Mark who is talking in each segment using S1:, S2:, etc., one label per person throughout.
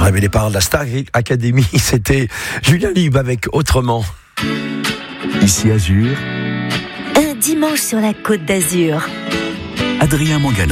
S1: révélé par la Star Academy, c'était Julien Lieb avec Autrement.
S2: Ici Azur,
S3: un dimanche sur la Côte d'Azur.
S2: Adrien Mangano.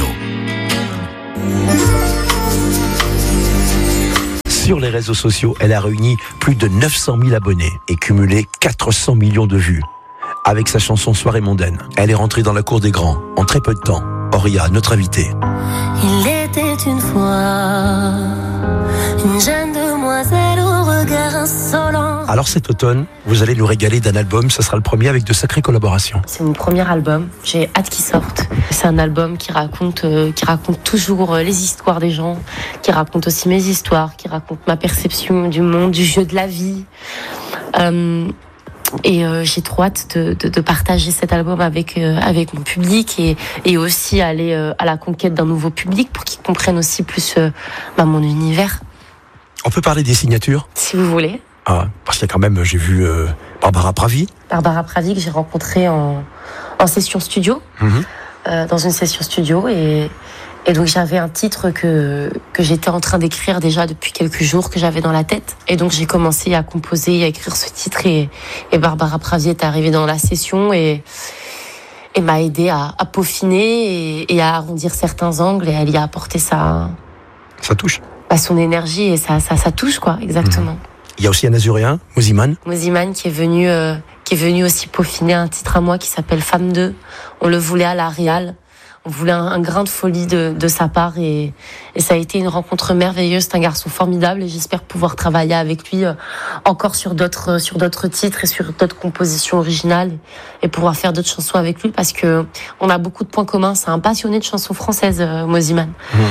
S1: Sur les réseaux sociaux, elle a réuni plus de 900 000 abonnés et cumulé 400 millions de vues. Avec sa chanson Soirée mondaine, elle est rentrée dans la cour des grands en très peu de temps. Auria, notre invitée.
S4: Il était une fois une jeune demoiselle au regard insolent.
S1: Alors cet automne, vous allez nous régaler d'un album, ça sera le premier avec de sacrées collaborations.
S4: C'est mon premier album, j'ai hâte qu'il sorte. C'est un album qui raconte toujours les histoires des gens, qui raconte aussi mes histoires, qui raconte ma perception du monde, du jeu de la vie. Et j'ai trop hâte de partager cet album avec mon public et aussi aller à la conquête d'un nouveau public pour qu'ils comprennent aussi plus mon univers.
S1: On peut parler des signatures ?
S4: Si vous voulez.
S1: Ah, parce qu'il y a quand même, j'ai vu Barbara Pravi.
S4: Barbara Pravi que j'ai rencontrée en session studio, dans une session studio et donc j'avais un titre que j'étais en train d'écrire déjà depuis quelques jours, que j'avais dans la tête. Et donc j'ai commencé à composer, à écrire ce titre et Barbara Pravi est arrivée dans la session et m'a aidé à peaufiner et à arrondir certains angles et elle y a apporté sa
S1: touche.
S4: Son énergie et sa touche, quoi, exactement.
S1: Il y a aussi un Azuréen, Moziman.
S4: Moziman qui est venu aussi peaufiner un titre à moi qui s'appelle Femme 2. On le voulait à la Réal. On voulait un grain de folie de sa part et ça a été une rencontre merveilleuse. C'est un garçon formidable et j'espère pouvoir travailler avec lui encore sur d'autres titres et sur d'autres compositions originales et pouvoir faire d'autres chansons avec lui parce que on a beaucoup de points communs. C'est un passionné de chansons françaises, Moziman.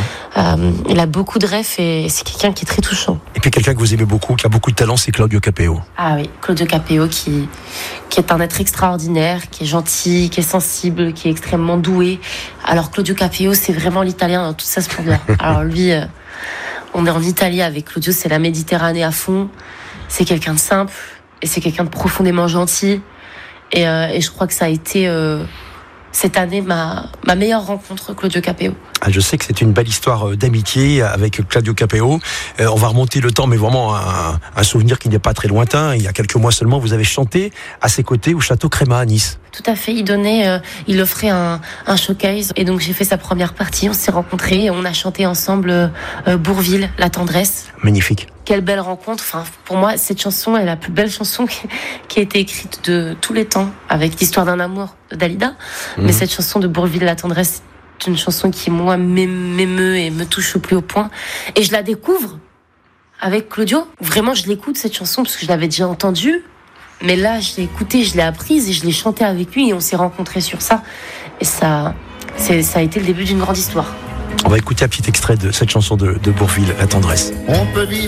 S4: Il a beaucoup de rêves et c'est quelqu'un qui est très touchant.
S1: Et puis quelqu'un que vous aimez beaucoup, qui a beaucoup de talent, c'est Claudio Capéo.
S4: Ah oui, Claudio Capéo qui est un être extraordinaire, qui est gentil, qui est sensible, qui est extrêmement doué. Alors Claudio Capéo, c'est vraiment l'italien dans toute sa splendeur. Alors lui, on est en Italie avec Claudio, c'est la Méditerranée à fond. C'est quelqu'un de simple et c'est quelqu'un de profondément gentil. Et je crois que ça a été cette année ma meilleure rencontre, Claudio Capéo.
S1: Ah, je sais que c'est une belle histoire d'amitié avec Claudio Capéo. On va remonter le temps, mais vraiment un souvenir qui n'est pas très lointain. Il y a quelques mois seulement, vous avez chanté à ses côtés au Château Créma à Nice.
S4: Tout à fait, il offrait un showcase et donc j'ai fait sa première partie, on s'est rencontrés et on a chanté ensemble Bourvil, La Tendresse.
S1: Magnifique.
S4: Quelle belle rencontre, enfin, pour moi cette chanson est la plus belle chanson qui a été écrite de tous les temps avec l'histoire d'un amour de Dalida. Mais cette chanson de Bourvil, La Tendresse, c'est une chanson qui moi m'émeut et me touche au plus haut point et je la découvre avec Claudio. Vraiment je l'écoute cette chanson parce que je l'avais déjà entendue. Mais là, je l'ai écoutée, je l'ai apprise et je l'ai chantée avec lui et on s'est rencontrés sur ça. Et ça a été le début d'une grande histoire.
S1: On va écouter un petit extrait de cette chanson de Bourvil, La Tendresse.
S5: On peut vivre